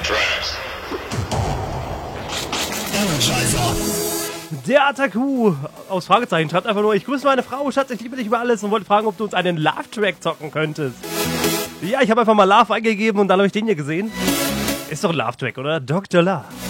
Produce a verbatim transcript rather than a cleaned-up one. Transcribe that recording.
Der Ataku aus Fragezeichen schreibt einfach nur: Ich grüße meine Frau, Schatz, ich liebe dich über alles und wollte fragen, ob du uns einen Love-Track zocken könntest. Ja, ich habe einfach mal Love eingegeben und dann habe ich den hier gesehen. Ist doch ein Love-Track, oder? Doktor Love.